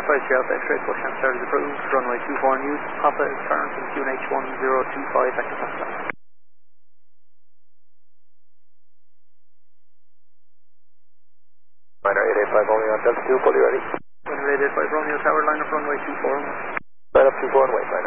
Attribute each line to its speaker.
Speaker 1: Alpha X-ray, push and start is approved. Runway 24 in use. Papa is turned from QNH 1025 back to Foxtrot.
Speaker 2: Liner 885 only on Delta 2, fully ready.
Speaker 1: Liner 885 Romeo Tower, line up runway 24.
Speaker 2: Line up 24 and wait.